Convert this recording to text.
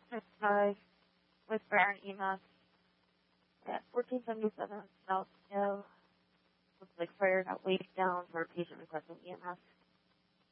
665 with Fire and EMS at 1477 South Hill. Looks like fire got waved down for a patient requesting EMS.